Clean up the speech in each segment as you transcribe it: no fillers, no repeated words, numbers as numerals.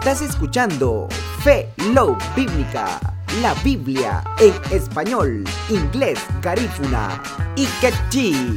Estás escuchando Fe Love Bíblica, la Biblia en español, inglés, garífuna y quechí.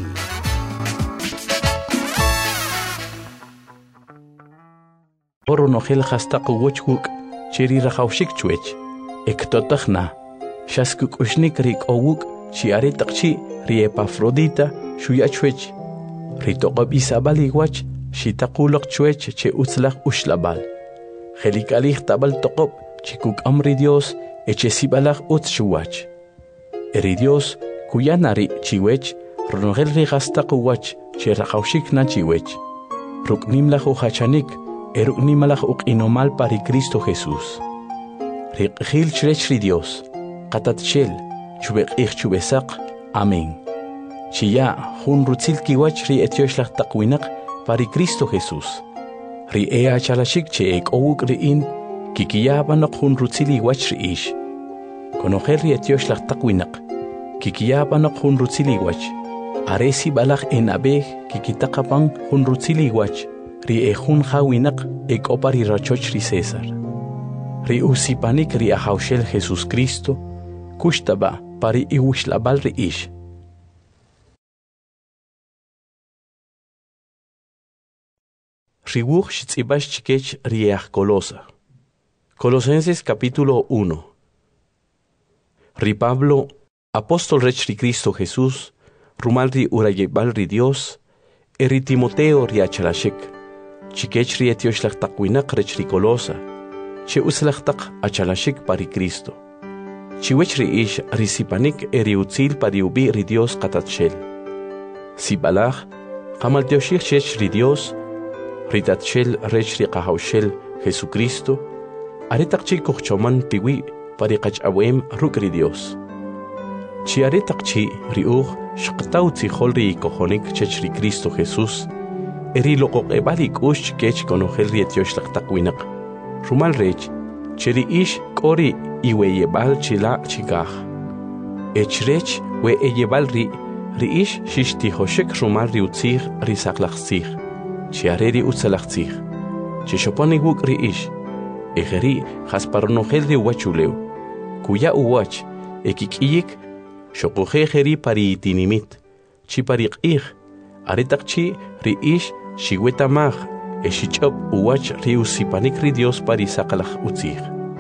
Oronohel hastaq wochkuk chiri rahawshik chwech ektotakhna shaskuk ushnik rik owuk chi aretaqchi ri Epafrodita shuya chwech ritoqab isabali wach shitaqulaq chwech che utzlaq ushlabal khelikalih tabal toqob chikuk amri Dios eche sibalaq utz shuwach eri Dios kuyanari chiwech ronohel ri hastaq wach che rahawshik na chiwech ruknimlaq uhachanik Erukni malach inomal pari Cristo Jesús. Riqhil chri Dios. Qatat chel. Chubek chubesak. Amén. Chiya hun rutzil kiwach ri etioshlah taqwinak pari Cristo Jesús. Ri ea chalashik che ek owuk riin kikiya banok hun rutzili wach ri ish. Konojer ri etioshlah taqwinak. Kikiya banok hun rutzili wach. Aresi balach en abeg kikitaqapang hun rutzili wach. Ri ejun hawinak ek opari rachoch ri César. Ri usipanik ri ahaushel Jesús Cristo, kushtaba pari iwishlabal ri ish. Ri wuch shitzibash chikech ri Colosa. Colosenses capítulo 1. Ri Pablo, apóstol rech ri Cristo Jesús, rumal ri urayebal ri Dios, eri Timoteo ri achalashik. Chikech ri etioshlah taqwinak rech ri Colosa, che uslaqtaq achalashik pari Cristo. Chiwech ri ish risipanik eri utzil pari ubi ri Dios qatatshel. Sibalach, qamal tioshich chech ri Dios, ritatshel rech ri qahawshel Jesucristo, aretaqchi kuchchoman piwi pari qachawem ruk ri Dios. Chi aretaqchi ri ugh shqtaw tzihol ri kojonik chech ri Cristo Jesús, eri loqoq ebalik ush kech konohel ri etioshlah taqwinak. Rumal rech, cheri ish kori iwe yebal chila chikaj. Echrech we eyebal ri ish shishtihoshek rumal ri utzig ri saklachzig. Chiare ri utzalachzig. Chishoponi wuk ri ish. Ejeri jasparonohel ri wachuleu. Kuya uwach, ekikiyik, shokoje jeri pari itinimit. Chiparik ig. Aretaqchi ri ish shiweta mag eshichop uwach ri usipanik ri Dios pari sakalach utzig.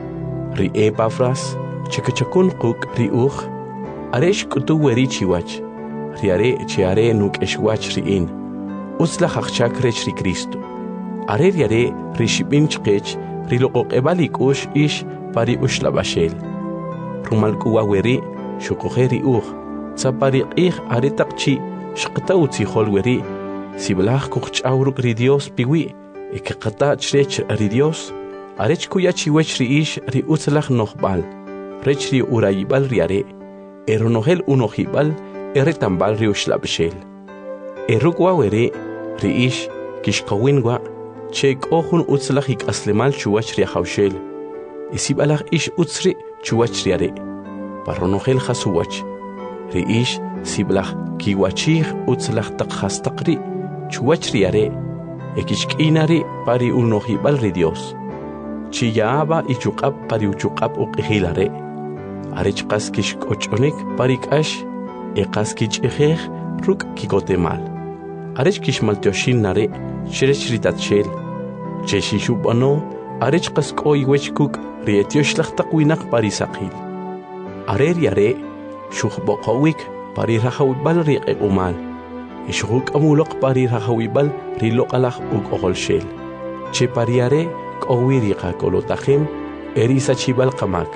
Ri Epafras chikachakun quk ri aresh kutu weri chiwach. Ri chiare nuk eshwach ri in. Utzlach achchak rech ri Cristo. Are ri shibin chqech ri loqoq ebalik ush ish pari ushlabashel. Rumal kuwa weri shukoje ri tzapari ig aretaqchi shqtaw tzihol weri siblach kuchawruk ri Dios piwi ekqata chrech ri Dios arech kuya chiwech ri ish ri utzlach nohbal rech ri urayibal ri are eronohel unohibal eretambal ri ushlabshel erukwa weri ri ish kishqawinwa chek ohun utzlach ikaslemal chuwach ri hawshel isibalach ish utzri chuwach ri are parronohel khasuwach ri ish siblach kiwachig utzlach taqhastaqri chuwachri are ekishk'inari pari unohibal ri Dios chiyaaba ichuqab pari uchuqab uqihilare arechqas kishk'och'onik pari k'ash eqas kich'ijej ruk kikotemal arech kishmaltioshinare cherech ritatshel cheshishub'ano arechqas k'oy wechkuk ri etioshlah taqwinak pari saqil areri are shuqboqowik pari rahawibal ri qequmal ishuk amulok pari rahawibal ri loqalach uqolshel che pariare qowiri qakolotajem eri sachibal qamak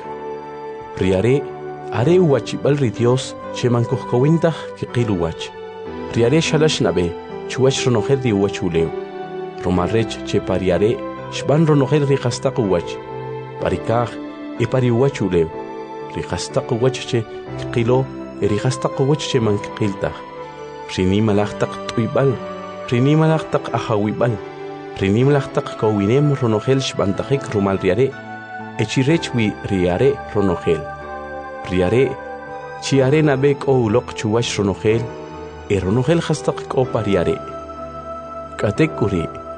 riare are uwachibal ri Dios che mankuhkowintah kiqiluwach riare shalash nabe chuwach ronohel ri uwachuleu romarrech che pariare shban ronohel ri qastaquwach parikaj e pari uwachuleu ri qastaquwach che kiqilo eri qastaqwach che mankqiltaq rini malaqtaq t'uybal rini malaqtaq ahawibal rini malaqtaq kowinem ronohel shbantaqik rumal riare echirechwi riare ronohel riare chiare nabek o uloq chuwash ronohel eronohel qastaq k'opariare k'atekuri